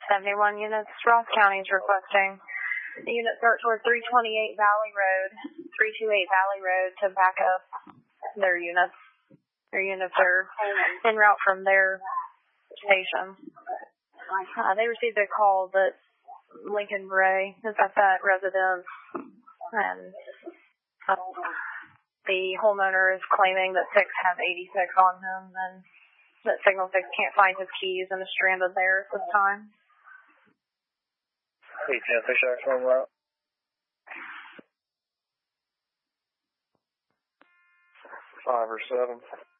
71 units. Ross County is requesting the unit start toward 328 Valley Road, 328 Valley Road to back up their units. Their units are en route from their station. They received a call that Lincoln Bray is at that residence, and the homeowner is claiming that 6 has 86 on him, and that Signal 6 can't find his keys and is stranded there at this time. 810 Fish Axe on route. 5 or 7.